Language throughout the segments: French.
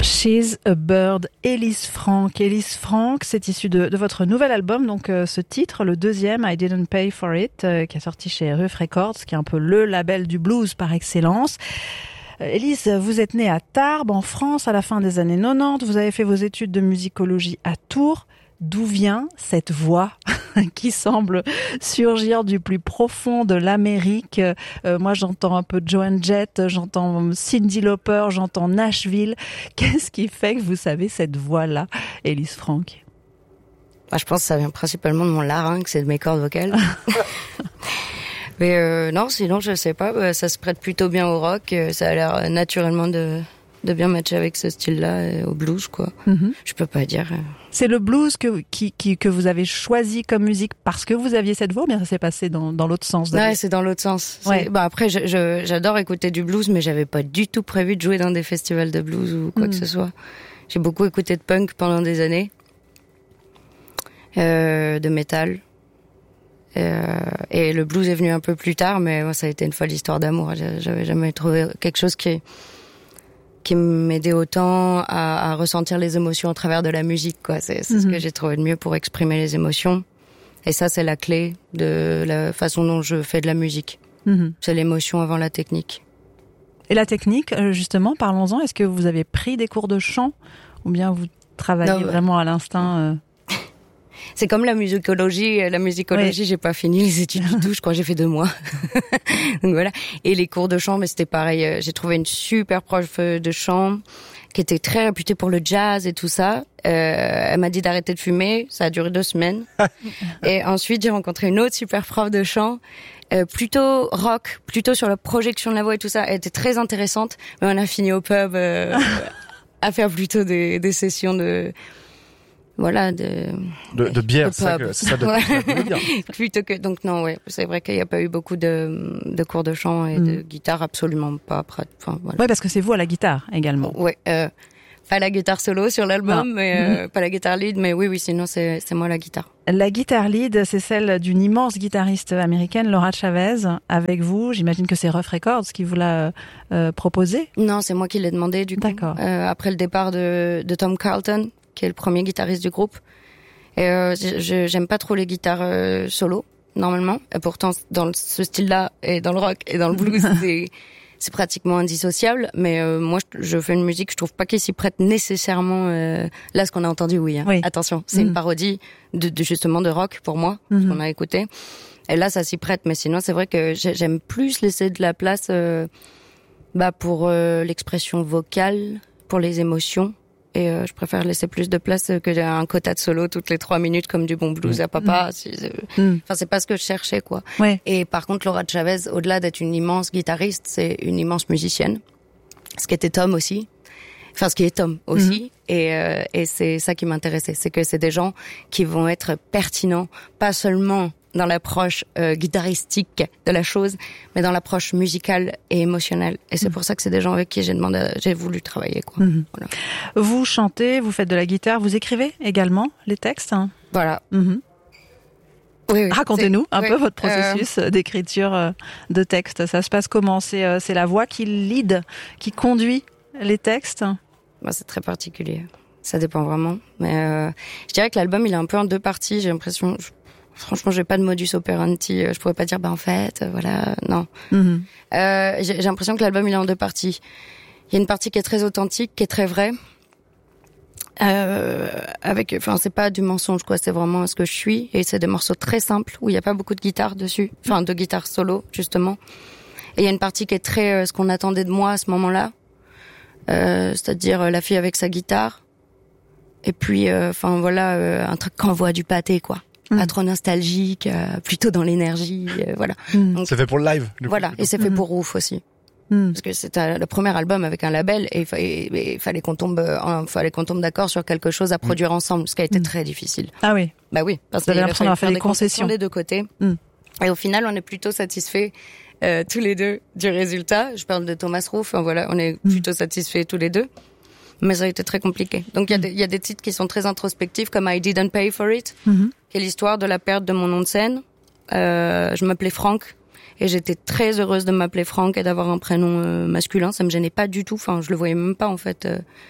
She's a Bird, Ellis Frank. Ellis Frank, c'est issu de votre nouvel album, donc ce titre, le deuxième, I Didn't Pay For It, qui est sorti chez Ruf Records, qui est un peu le label du blues par excellence. Ellis, vous êtes née à Tarbes, en France, à la fin des années 90. Vous avez fait vos études de musicologie à Tours. D'où vient cette voix qui semble surgir du plus profond de l'Amérique? Moi, j'entends un peu Joan Jett, j'entends Cyndi Lauper, j'entends Nashville. Qu'est-ce qui fait que vous savez cette voix-là, Ellis Frank? Je pense que ça vient principalement de mon larynx et de mes cordes vocales. Mais non, sinon, je sais pas. Ça se prête plutôt bien au rock. Ça a l'air naturellement de bien matcher avec ce style-là, au blues, quoi. Mm-hmm. Je peux pas dire. C'est le blues que vous avez choisi comme musique parce que vous aviez cette voix, ou bien ça s'est passé dans l'autre sens? Ouais, c'est dans l'autre sens. Ouais. Après, j'adore écouter du blues, mais j'avais pas du tout prévu de jouer dans des festivals de blues ou quoi que ce soit. J'ai beaucoup écouté de punk pendant des années, de métal. Et le blues est venu un peu plus tard, mais moi, ça a été une folle histoire d'amour. J'avais jamais trouvé quelque chose qui m'aidait autant à ressentir les émotions à travers de la musique, quoi. C'est ce que j'ai trouvé de mieux pour exprimer les émotions. Et ça, c'est la clé de la façon dont je fais de la musique. C'est l'émotion avant la technique. Et la technique, justement, parlons-en. Est-ce que vous avez pris des cours de chant ou bien vous travaillez vraiment à l'instinct? C'est comme la musicologie. La musicologie, j'ai pas fini les études du tout. Je crois que j'ai fait 2 mois. Donc voilà. Et les cours de chant, mais c'était pareil. J'ai trouvé une super prof de chant qui était très réputée pour le jazz et tout ça. Elle m'a dit d'arrêter de fumer. Ça a duré 2 semaines. Et ensuite, j'ai rencontré une autre super prof de chant, plutôt rock, plutôt sur la projection de la voix et tout ça. Elle était très intéressante. Mais on a fini au pub à faire plutôt des sessions de bière, c'est ça de bière. Plutôt que, donc non, ouais, c'est vrai qu'il n'y a pas eu beaucoup de cours de chant et de guitare, absolument pas. Après, voilà. Ouais, parce que c'est vous à la guitare également. Ouais, pas la guitare solo sur l'album, mais pas la guitare lead, mais oui, sinon c'est moi la guitare. La guitare lead, c'est celle d'une immense guitariste américaine, Laura Chavez, avec vous. J'imagine que c'est Ruf Records qui vous l'a proposé. Non, c'est moi qui l'ai demandé, du coup. D'accord. Après le départ de Tom Carlton, qui est le premier guitariste du groupe. Et j'aime pas trop les guitares solo, normalement. Et pourtant, dans ce style-là, et dans le rock, et dans le blues, c'est pratiquement indissociable. Mais moi, je fais une musique, je trouve pas qu'il s'y prête nécessairement. Là, ce qu'on a entendu, oui. Attention, c'est une parodie de justement de rock, pour moi, ce qu'on a écouté. Et là, ça s'y prête. Mais sinon, c'est vrai que j'aime plus laisser de la place pour l'expression vocale, pour les émotions. Et je préfère laisser plus de place que un quota de solo toutes les 3 minutes comme du bon blues à papa. Enfin, c'est pas ce que je cherchais, quoi. Ouais. Et par contre, Laura Chavez, au-delà d'être une immense guitariste, c'est une immense musicienne. Ce qui était Tom aussi. Enfin, ce qui est Tom aussi. Et c'est ça qui m'intéressait. C'est que c'est des gens qui vont être pertinents, pas seulement dans l'approche guitaristique de la chose, mais dans l'approche musicale et émotionnelle. Et c'est pour ça que c'est des gens avec qui j'ai voulu travailler, quoi. Voilà. Vous chantez, vous faites de la guitare, vous écrivez également les textes? Voilà. Oui, racontez-nous un peu votre processus d'écriture de texte. Ça se passe comment? C'est la voix qui lead, qui conduit les textes? C'est très particulier. Ça dépend vraiment. Mais je dirais que l'album, il est un peu en 2 parties. J'ai l'impression... Franchement, j'ai pas de modus operandi. Je pourrais pas dire, en fait, voilà, non. J'ai l'impression que l'album, il est en 2 parties. Il y a une partie qui est très authentique, qui est très vraie. C'est pas du mensonge, quoi. C'est vraiment ce que je suis. Et c'est des morceaux très simples, où il y a pas beaucoup de guitare dessus. Enfin, de guitare solo, justement. Et il y a une partie qui est très, ce qu'on attendait de moi à ce moment-là. C'est-à-dire, la fille avec sa guitare. Et puis, un truc qui envoie du pâté, quoi. Pas trop nostalgique, plutôt dans l'énergie, voilà. Donc, c'est fait pour le live. Voilà, et c'est fait pour Ruf aussi. Parce que c'était le premier album avec un label et il fallait qu'on tombe d'accord sur quelque chose à produire ensemble, ce qui a été très difficile. Ah oui. Bah oui, parce qu'il a fallu faire des concessions des 2 côtés. Et au final, on est plutôt satisfaits tous les 2 du résultat. Je parle de Thomas Ruf, on est plutôt satisfaits tous les 2. Mais ça a été très compliqué. Donc il y a des titres qui sont très introspectifs, comme I Didn't Pay For It, qui est l'histoire de la perte de mon nom de scène. Je m'appelais Frank et j'étais très heureuse de m'appeler Frank et d'avoir un prénom masculin. Ça me gênait pas du tout. Enfin, je le voyais même pas en fait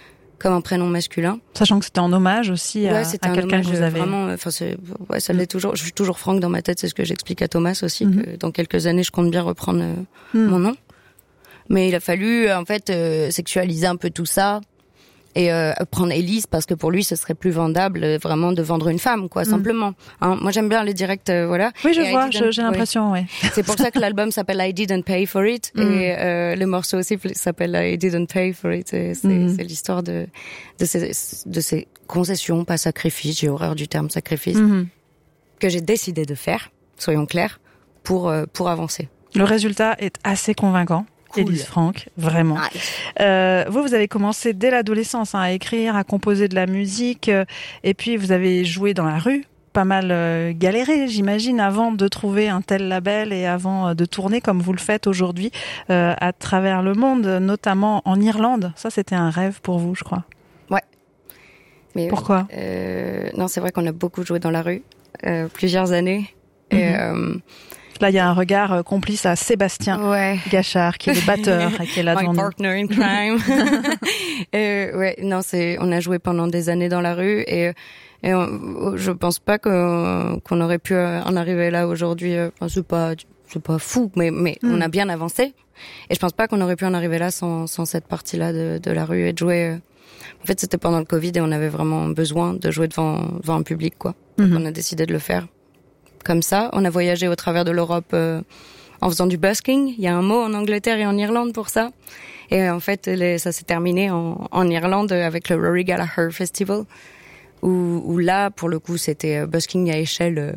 comme un prénom masculin. Sachant que c'était en hommage aussi à quelqu'un que vous avez. Vraiment, ça l'est toujours. Je suis toujours Franck dans ma tête, c'est ce que j'explique à Thomas aussi, que dans quelques années, je compte bien reprendre mon nom. Mais il a fallu, en fait, sexualiser un peu tout ça. Et prendre Élise parce que pour lui ce serait plus vendable vraiment de vendre une femme quoi simplement hein, moi j'aime bien les directs voilà. Oui je vois j'ai l'impression ouais. C'est pour ça que l'album s'appelle I Didn't Pay For It et le morceau aussi s'appelle I Didn't Pay For It et c'est l'histoire de ces concessions pas sacrifices, j'ai horreur du terme sacrifice que j'ai décidé de faire, soyons clairs, pour avancer. Le résultat est assez convaincant. Cool. Élise Franck, vraiment. Vous avez commencé dès l'adolescence à écrire, à composer de la musique, et puis vous avez joué dans la rue, pas mal galéré, j'imagine, avant de trouver un tel label et avant de tourner comme vous le faites aujourd'hui à travers le monde, notamment en Irlande. Ça, c'était un rêve pour vous, je crois. Ouais. Mais pourquoi non, c'est vrai qu'on a beaucoup joué dans la rue, plusieurs années. Et là, il y a un regard complice à Sébastien Gachard, qui est le batteur et qui est là devant nous. My partner in crime. On a joué pendant des années dans la rue et je pense pas qu'on aurait pu en arriver là aujourd'hui. C'est pas fou, mais on a bien avancé. Et je pense pas qu'on aurait pu en arriver là sans cette partie-là de la rue et de jouer. En fait, c'était pendant le Covid et on avait vraiment besoin de jouer devant un public, quoi. Donc on a décidé de le faire. Comme ça, on a voyagé au travers de l'Europe en faisant du busking. Il y a un mot en Angleterre et en Irlande pour ça. Et en fait, ça s'est terminé en Irlande avec le Rory Gallagher Festival, où là, pour le coup, c'était busking à échelle.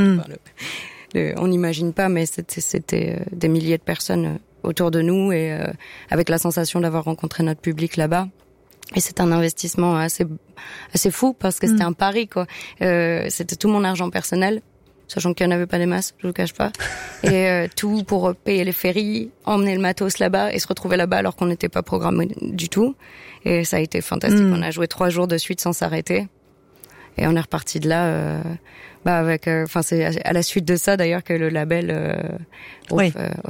On n'imagine pas, mais c'était des milliers de personnes autour de nous et avec la sensation d'avoir rencontré notre public là-bas. Et c'est un investissement assez fou parce que c'était un pari, quoi. C'était tout mon argent personnel. Sachant qu'il n'y en avait pas des masses, je vous le cache pas. Et tout pour payer les ferries, emmener le matos là-bas et se retrouver là-bas alors qu'on n'était pas programmé du tout. Et ça a été fantastique. On a joué 3 jours de suite sans s'arrêter. Et on est reparti de là avec... c'est à la suite de ça d'ailleurs que le label...